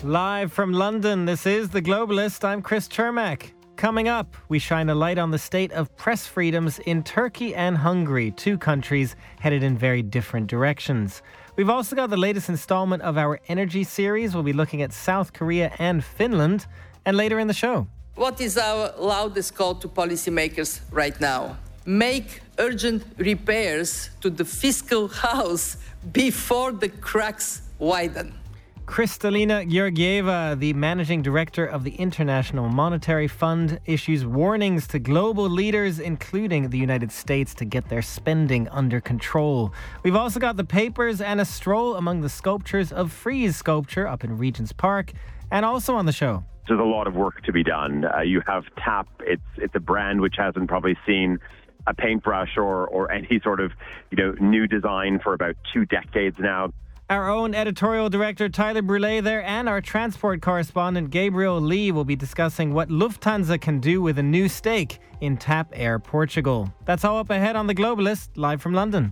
Live from London, this is The Globalist. I'm Chris Chermak. Coming up, we shine a light on the state of press freedoms in Turkey and Hungary, two countries headed in very different directions. We've also got the latest installment of our energy series. We'll be looking at South Korea and Finland, and later in the show. What is our loudest call to policymakers right now? Make urgent repairs to the fiscal house before the cracks widen. Kristalina Georgieva, the managing director of the International Monetary Fund, issues warnings to global leaders, including the United States, to get their spending under control. We've also got the papers and a stroll among the sculptures of Frieze Sculpture up in Regent's Park, and also on the show. There's a lot of work to be done. You have TAP. It's a brand which hasn't probably seen a paintbrush or any sort of new design for about 2 decades now. Our own editorial director Tyler Brûlé there, and our transport correspondent Gabriel Lee will be discussing what Lufthansa can do with a new stake in TAP Air Portugal. That's all up ahead on The Globalist, live from London.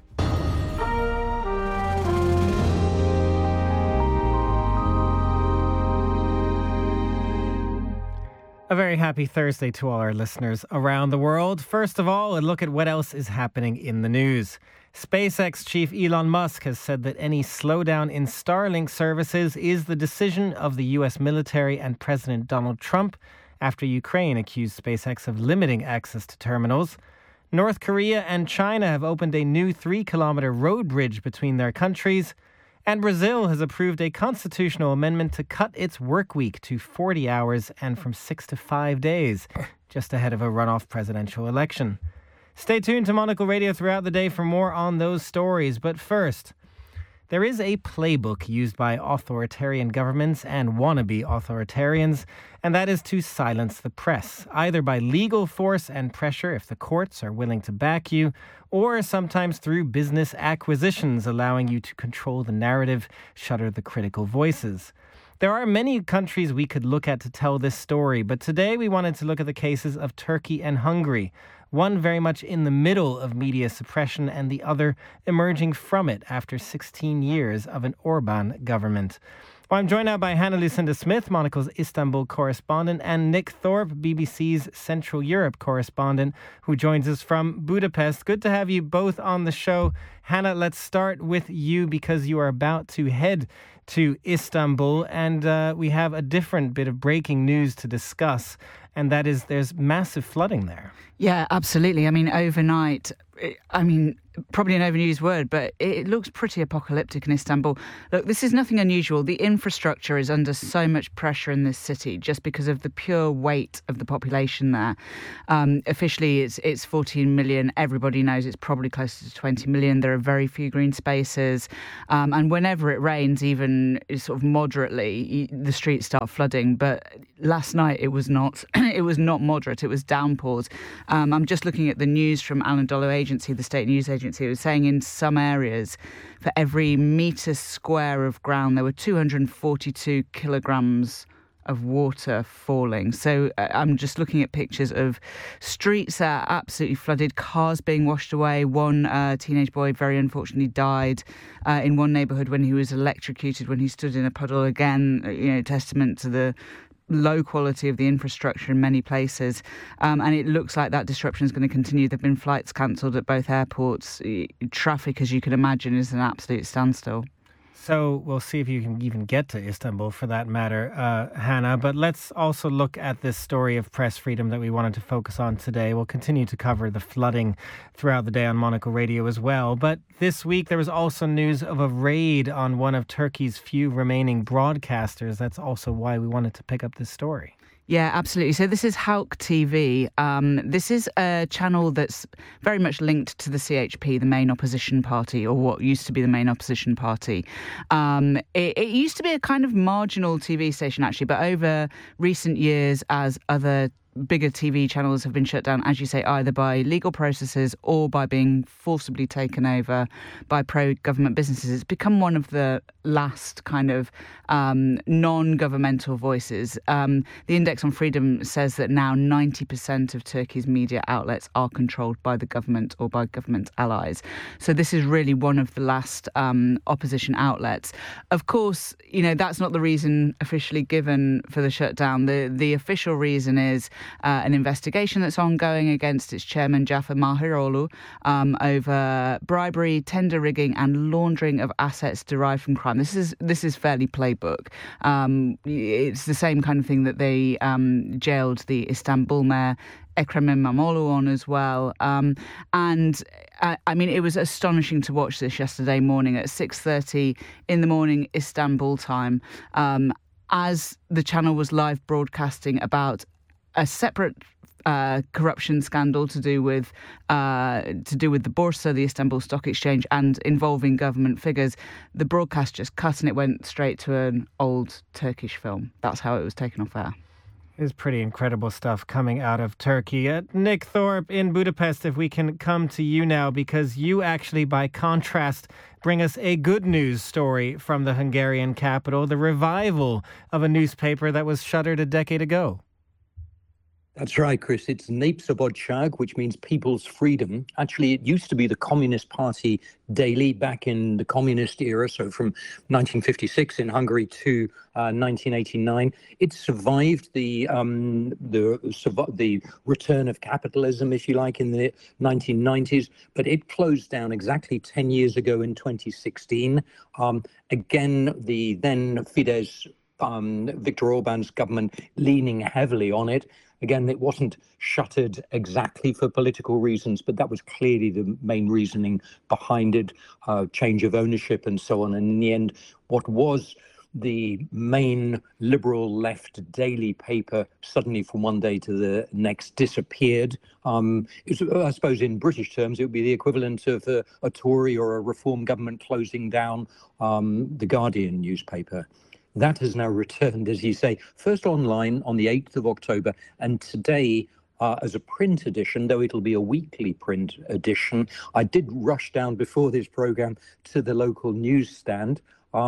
A very happy Thursday to all our listeners around the world. First of all, a look at what else is happening in the news. SpaceX chief Elon Musk has said that any slowdown in Starlink services is the decision of the U.S. military and President Donald Trump after Ukraine accused SpaceX of limiting access to terminals. North Korea and China have opened a new 3-kilometer road bridge between their countries. And Brazil has approved a constitutional amendment to cut its work week to 40 hours and from 6 to 5 days, just ahead of a runoff presidential election. Stay tuned to Monocle Radio throughout the day for more on those stories. But first, there is a playbook used by authoritarian governments and wannabe authoritarians, and that is to silence the press, either by legal force and pressure if the courts are willing to back you, or sometimes through business acquisitions, allowing you to control the narrative, shutter the critical voices. There are many countries we could look at to tell this story, but today we wanted to look at the cases of Turkey and Hungary, one very much in the middle of media suppression and the other emerging from it after 16 years of an Orban government. Well, I'm joined now by Hannah Lucinda Smith, Monocle's Istanbul correspondent, and Nick Thorpe, BBC's Central Europe correspondent, who joins us from Budapest. Good to have you both on the show. Hannah, let's start with you because you are about to head to Istanbul, and we have a different bit of breaking news to discuss, and that is there's massive flooding there. Yeah, absolutely. I mean, overnight, probably an overused word, but it looks pretty apocalyptic in Istanbul. Look, this is nothing unusual. The infrastructure is under so much pressure in this city just because of the pure weight of the population there. Officially, it's 14 million. Everybody knows it's probably closer to 20 million. There are very few green spaces. And whenever it rains, even sort of moderately, the streets start flooding. But last night, it was not it was not moderate. It was downpours. I'm just looking at the news from Anadolu Agency, the state news agency. It was saying in some areas, for every metre square of ground, there were 242 kilograms of water falling. So I'm just looking at pictures of streets that are absolutely flooded, cars being washed away. One teenage boy very unfortunately died in one neighbourhood when he was electrocuted when he stood in a puddle. Again, testament to the low quality of the infrastructure in many places. And it looks like that disruption is going to continue. There have been flights cancelled at both airports. Traffic, as you can imagine, is an absolute standstill. So we'll see if you can even get to Istanbul for that matter, Hannah. But let's also look at this story of press freedom that we wanted to focus on today. We'll continue to cover the flooding throughout the day on Monocle Radio as well. But this week there was also news of a raid on one of Turkey's few remaining broadcasters. That's also why we wanted to pick up this story. Yeah, absolutely. So this is Halk TV. This is a channel that's very much linked to the CHP, the main opposition party, or what used to be the main opposition party. It used to be a kind of marginal TV station, actually, but over recent years, as other bigger TV channels have been shut down, as you say, either by legal processes or by being forcibly taken over by pro-government businesses. It's become one of the last kind of non-governmental voices. The Index on Freedom says that now 90% of Turkey's media outlets are controlled by the government or by government allies. So this is really one of the last opposition outlets. Of course, that's not the reason officially given for the shutdown. The official reason is an investigation that's ongoing against its chairman, Jafar Mahiroğlu, over bribery, tender rigging and laundering of assets derived from crime. This is fairly playbook. It's the same kind of thing that they jailed the Istanbul mayor Ekrem İmamoğlu on as well. It was astonishing to watch this yesterday morning at 6:30 in the morning Istanbul time, as the channel was live broadcasting about a separate corruption scandal to do with the Borsa, the Istanbul Stock Exchange, and involving government figures. The broadcast just cut and it went straight to an old Turkish film. That's how it was taken off air. It's pretty incredible stuff coming out of Turkey. Nick Thorpe in Budapest, if we can come to you now, because you actually, by contrast, bring us a good news story from the Hungarian capital, the revival of a newspaper that was shuttered a decade ago. That's right, Chris. It's Népszabadság, which means people's freedom. Actually, it used to be the Communist Party daily back in the communist era, so from 1956 in Hungary to 1989. It survived the return of capitalism, if you like, in the 1990s, but it closed down exactly 10 years ago in 2016. Again, the then Fidesz, Viktor Orban's government leaning heavily on it. Again, it wasn't shuttered exactly for political reasons, but that was clearly the main reasoning behind it, change of ownership and so on. And in the end, what was the main liberal left daily paper suddenly from one day to the next disappeared. I suppose in British terms, it would be the equivalent of a Tory or a Reform government closing down the Guardian newspaper. That has now returned, as you say, first online on the 8th of October, and today as a print edition, though it'll be a weekly print edition. I did rush down before this program to the local newsstand,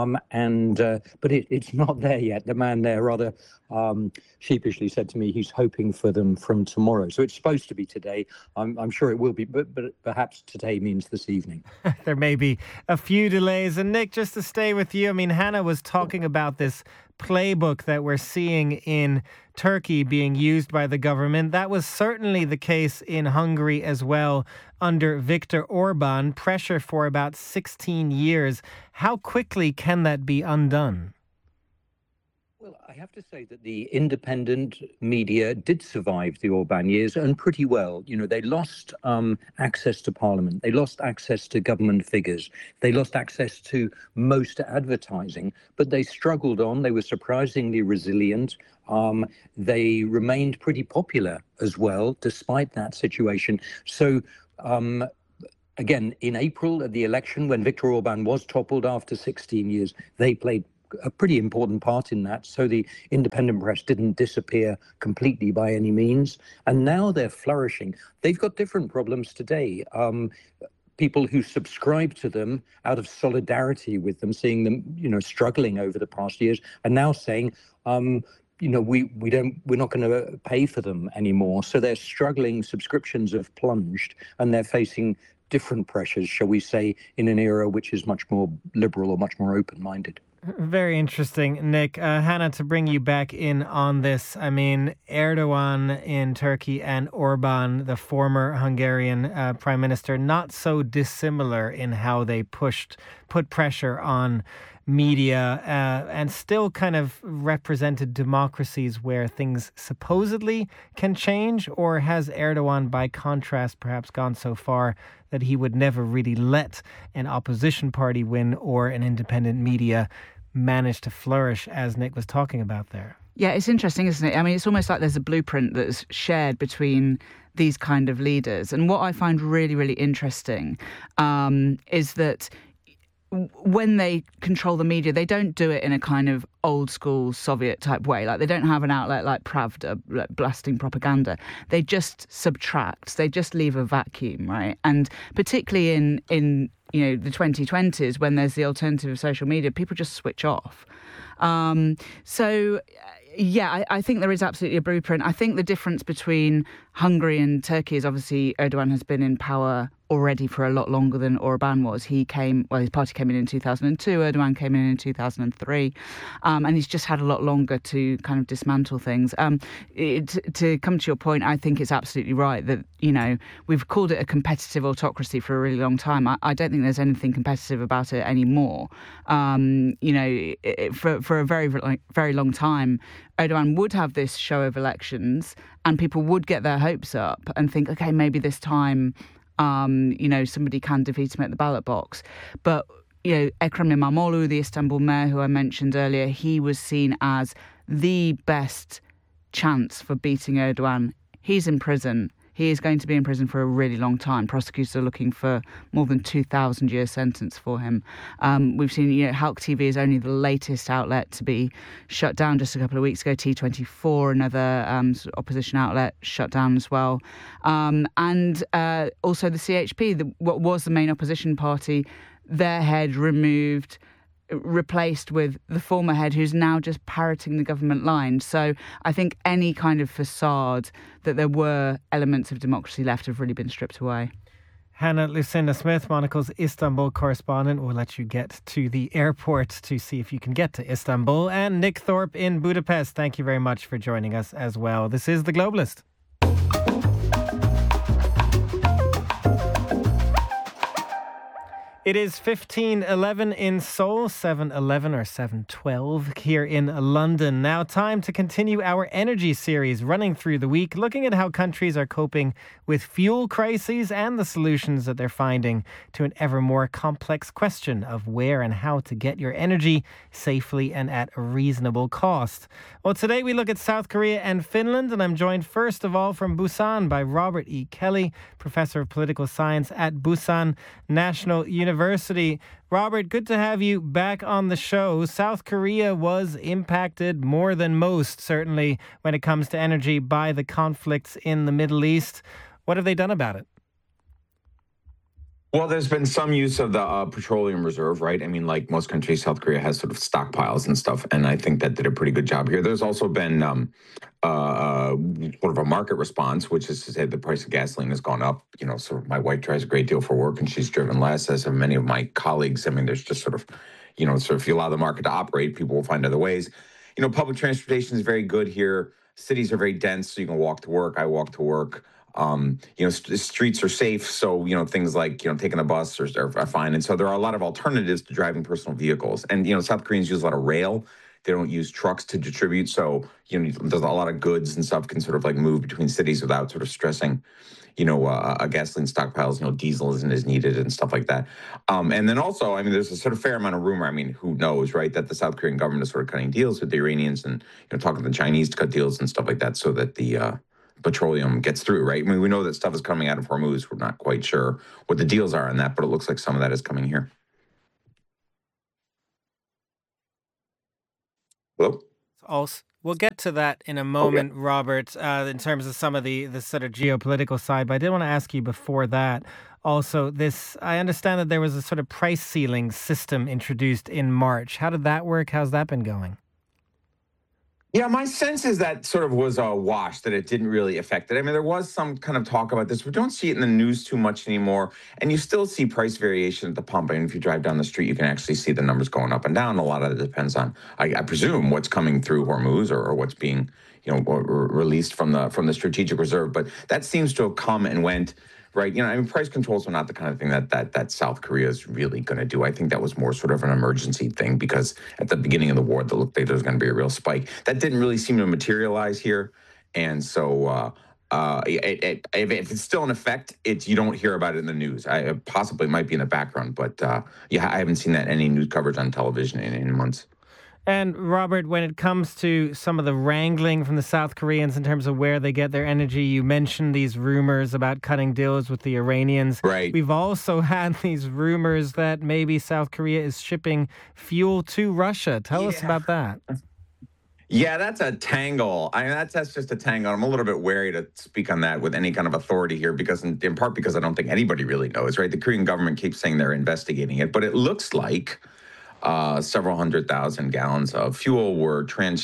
but it's not there yet. The man there rather sheepishly said to me he's hoping for them from tomorrow. So it's supposed to be today. I'm sure it will be, but perhaps today means this evening. There may be a few delays. And Nick, just to stay with you, Hannah was talking about this playbook that we're seeing in Turkey being used by the government. That was certainly the case in Hungary as well under Viktor Orban. Pressure for about 16 years. How quickly can that be undone? Well, I have to say that the independent media did survive the Orban years, and pretty well. They lost access to parliament. They lost access to government figures. They lost access to most advertising, but they struggled on. They were surprisingly resilient. They remained pretty popular as well, despite that situation. So, again, in April at the election, when Viktor Orban was toppled after 16 years, they played a pretty important part in that. So the independent press didn't disappear completely by any means. And now they're flourishing. They've got different problems today. People who subscribe to them out of solidarity with them, seeing them, struggling over the past years, are now saying, we're not going to pay for them anymore. So they're struggling. Subscriptions have plunged, and they're facing different pressures, shall we say, in an era which is much more liberal or much more open-minded. Very interesting, Nick. Hannah, to bring you back in on this, Erdogan in Turkey and Orban, the former Hungarian prime minister, not so dissimilar in how they put pressure on media and still kind of represented democracies where things supposedly can change? Or has Erdogan, by contrast, perhaps gone so far that he would never really let an opposition party win or an independent media manage to flourish, as Nick was talking about there? Yeah, it's interesting, isn't it? It's almost like there's a blueprint that's shared between these kind of leaders. And what I find really, really interesting is that when they control the media, they don't do it in a kind of old school Soviet type way. Like, they don't have an outlet like Pravda, like blasting propaganda. They just subtract. They just leave a vacuum, right? And particularly in the 2020s, when there's the alternative of social media, people just switch off. I think there is absolutely a blueprint. I think the difference between Hungary and Turkey is obviously Erdogan has been in power already for a lot longer than Orban was. His party came in 2002, Erdogan came in 2003, and he's just had a lot longer to kind of dismantle things. To come to your point, I think it's absolutely right that, we've called it a competitive autocracy for a really long time. I don't think there's anything competitive about it anymore. For a very, very long time, Erdogan would have this show of elections and people would get their hopes up and think, okay, maybe this time, somebody can defeat him at the ballot box. But, Ekrem İmamoğlu, the Istanbul mayor who I mentioned earlier, he was seen as the best chance for beating Erdogan. He's in prison. He is going to be in prison for a really long time. Prosecutors are looking for more than 2,000-year sentence for him. We've seen, Halk TV is only the latest outlet to be shut down just a couple of weeks ago. T24, another opposition outlet, shut down as well. And also the CHP, what was the main opposition party, their head replaced with the former head, who's now just parroting the government line. So I think any kind of facade that there were elements of democracy left have really been stripped away. Hannah Lucinda Smith, Monocle's Istanbul correspondent, will let you get to the airport to see if you can get to Istanbul. And Nick Thorpe in Budapest, thank you very much for joining us as well. This is The Globalist. It is 15:11 in Seoul, 7:11 or 7:12 here in London. Now time to continue our energy series running through the week, looking at how countries are coping with fuel crises and the solutions that they're finding to an ever more complex question of where and how to get your energy safely and at a reasonable cost. Well, today we look at South Korea and Finland, and I'm joined first of all from Busan by Robert E. Kelly, Professor of Political Science at Busan National University. Robert, good to have you back on the show. South Korea was impacted more than most, certainly, when it comes to energy by the conflicts in the Middle East. What have they done about it? Well, there's been some use of the petroleum reserve, right? I mean, like most countries, South Korea has sort of stockpiles and stuff, and I think that did a pretty good job here. There's also been sort of a market response, which is to say the price of gasoline has gone up. Sort of my wife drives a great deal for work, and she's driven less, as have many of my colleagues. I mean, there's just sort of if you allow the market to operate, people will find other ways. Public transportation is very good here. Cities are very dense, so you can walk to work. I walk to work. Streets are safe, so things like taking a bus are fine, and so there are a lot of alternatives to driving personal vehicles. And South Koreans use a lot of rail; they don't use trucks to distribute. So there's a lot of goods and stuff can sort of like move between cities without sort of stressing. A gasoline stockpiles, diesel isn't as needed and stuff like that. And then also, I mean, there's a sort of fair amount of rumor. I mean, who knows, right? That the South Korean government is sort of cutting deals with the Iranians and talking to the Chinese to cut deals and stuff like that, so that the petroleum gets through, right? I mean, we know that stuff is coming out of Hormuz. We're not quite sure what the deals are on that, but it looks like some of that is coming here. Hello? We'll get to that in a moment, okay, Robert, in terms of some of the sort of geopolitical side. But I did want to ask you before that, also, I understand that there was a sort of price ceiling system introduced in March. How did that work? How's that been going? Yeah, my sense is that sort of was a wash, that it didn't really affect it. I mean, there was some kind of talk about this. We don't see it in the news too much anymore. And you still see price variation at the pump. I mean, if you drive down the street, you can actually see the numbers going up and down. A lot of it depends on, I presume, what's coming through Hormuz or what's being, released from the strategic reserve. But that seems to have come and went. Right. I mean, price controls are not the kind of thing that South Korea is really going to do. I think that was more sort of an emergency thing, because at the beginning of the war, it looked like there was going to be a real spike. That didn't really seem to materialize here. And so if it's still in effect, you don't hear about it in the news. Possibly might be in the background, but I haven't seen that any news coverage on television in months. And Robert, when it comes to some of the wrangling from the South Koreans in terms of where they get their energy, you mentioned these rumors about cutting deals with the Iranians. Right. We've also had these rumors that maybe South Korea is shipping fuel to Russia. Tell us about that. Yeah, that's a tangle. I mean, that's just a tangle. I'm a little bit wary to speak on that with any kind of authority here because, in part, because I don't think anybody really knows, right? The Korean government keeps saying they're investigating it, but it looks like several 100,000 gallons of fuel were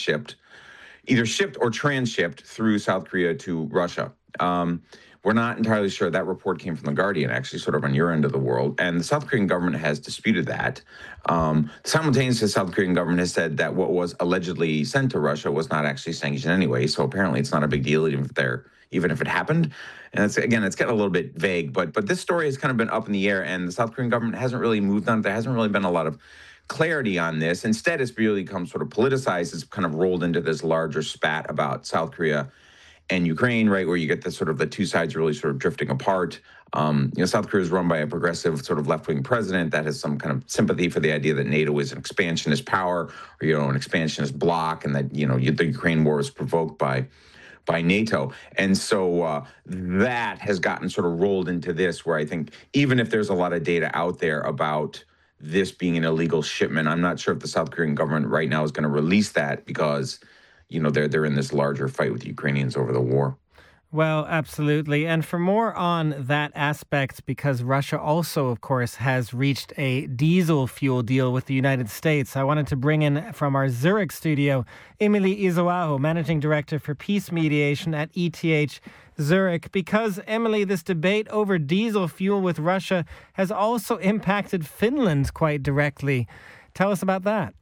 either shipped or transshipped through South Korea to Russia. We're not entirely sure. That report came from The Guardian, actually, sort of on your end of the world. And the South Korean government has disputed that. Simultaneously, the South Korean government has said that what was allegedly sent to Russia was not actually sanctioned anyway. So apparently it's not a big deal, even if it happened. And it's getting a little bit vague. But this story has kind of been up in the air, and the South Korean government hasn't really moved on. There hasn't really been a lot of clarity on this. Instead, it's really become sort of politicized. It's kind of rolled into this larger spat about South Korea and Ukraine, right, where you get the two sides really sort of drifting apart. South Korea is run by a progressive sort of left-wing president that has some kind of sympathy for the idea that NATO is an expansionist power or, an expansionist bloc, and that, the Ukraine war was provoked by NATO. And so that has gotten sort of rolled into this, where I think even if there's a lot of data out there about this being an illegal shipment, I'm not sure if the South Korean government right now is going to release that because, they're in this larger fight with the Ukrainians over the war. Well, absolutely. And for more on that aspect, because Russia also, of course, has reached a diesel fuel deal with the United States, I wanted to bring in from our Zurich studio, Emily Izoaho, Managing Director for Peace Mediation at ETH Zurich. Because, Emily, this debate over diesel fuel with Russia has also impacted Finland quite directly. Tell us about that.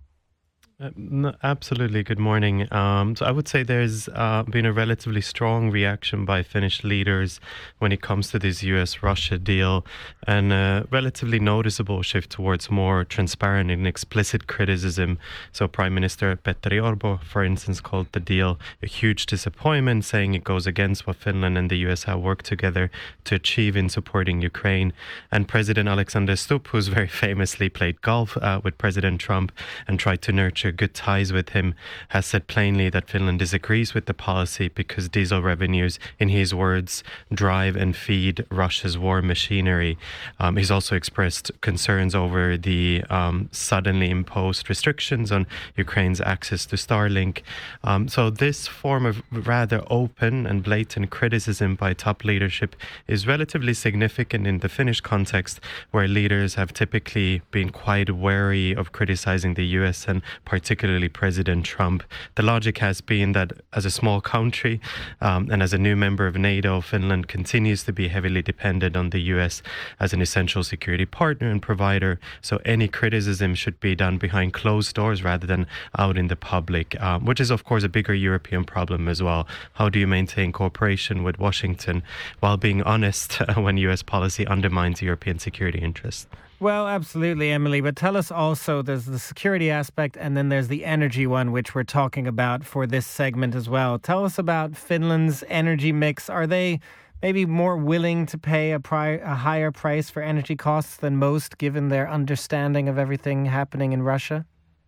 No, absolutely. Good morning. So I would say there's been a relatively strong reaction by Finnish leaders when it comes to this US-Russia deal, and a relatively noticeable shift towards more transparent and explicit criticism. So Prime Minister Petteri Orpo, for instance, called the deal a huge disappointment, saying it goes against what Finland and the US have worked together to achieve in supporting Ukraine. And President Alexander Stubb, who's very famously played golf with President Trump and tried to nurture good ties with him, has said plainly that Finland disagrees with the policy because diesel revenues, in his words, drive and feed Russia's war machinery. He's also expressed concerns over the suddenly imposed restrictions on Ukraine's access to Starlink. So this form of rather open and blatant criticism by top leadership is relatively significant in the Finnish context, where leaders have typically been quite wary of criticizing the US and particularly President Trump. The logic has been that as a small country and as a new member of NATO, Finland continues to be heavily dependent on the US as an essential security partner and provider. So any criticism should be done behind closed doors rather than out in the public, which is, of course, a bigger European problem as well. How do you maintain cooperation with Washington while being honest when US policy undermines European security interests? Well, absolutely, Emily. But tell us also, there's the security aspect and then there's the energy one, which we're talking about for this segment as well. Tell us about Finland's energy mix. Are they maybe more willing to pay a higher price for energy costs than most, given their understanding of everything happening in Russia?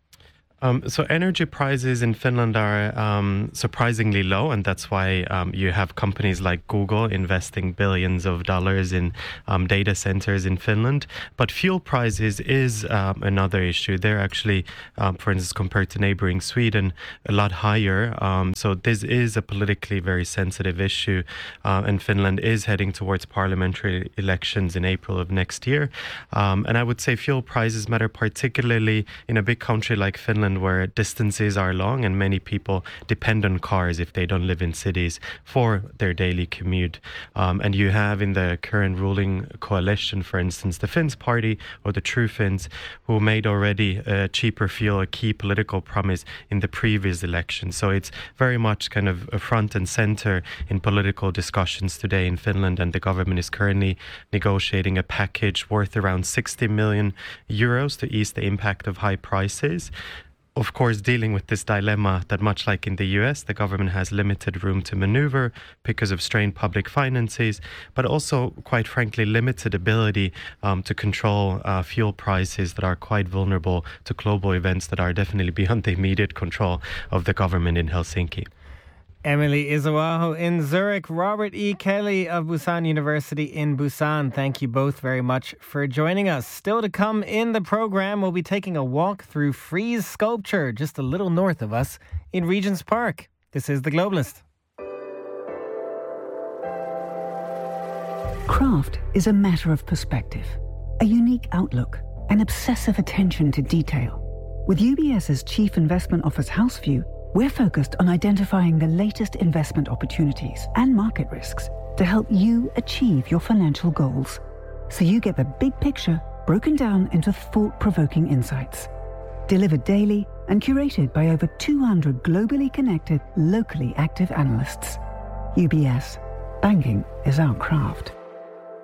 So energy prices in Finland are surprisingly low, and that's why you have companies like Google investing billions of dollars in data centers in Finland. But fuel prices is another issue. They're actually, for instance, compared to neighboring Sweden, a lot higher. So this is a politically very sensitive issue, and Finland is heading towards parliamentary elections in April of next year. And I would say fuel prices matter particularly in a big country like Finland, where distances are long and many people depend on cars if they don't live in cities for their daily commute. And you have in the current ruling coalition, for instance, the Finns party or the True Finns, who made already cheaper fuel a key political promise in the previous election. So it's very much kind of a front and center in political discussions today in Finland, and the government is currently negotiating a package worth around 60 million euros to ease the impact of high prices. of course, dealing with this dilemma that, much like in the US, the government has limited room to maneuver because of strained public finances, but also, quite frankly, limited ability to control fuel prices that are quite vulnerable to global events that are definitely beyond the immediate control of the government in Helsinki. Emily Izuaho in Zurich, Robert E. Kelly of Busan University in Busan. Thank you both very much for joining us. Still to come in the program, we'll be taking a walk through frieze sculpture just a little north of us in Regent's Park. This is The Globalist. Craft is a matter of perspective, a unique outlook, an obsessive attention to detail. With UBS's Chief Investment Office Houseview, we're focused on identifying the latest investment opportunities and market risks to help you achieve your financial goals, so you get the big picture broken down into thought-provoking insights. Delivered daily and curated by over 200 globally connected, locally active analysts. UBS. Banking is our craft.